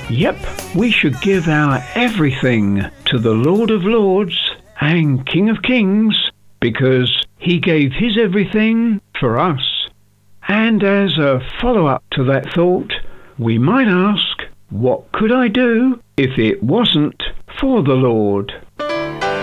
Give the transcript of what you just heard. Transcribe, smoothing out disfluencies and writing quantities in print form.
Yep, we should give our everything to the Lord of Lords and King of Kings, because he gave his everything for us. And as a follow-up to that thought, we might ask, what could I do if it wasn't for the Lord?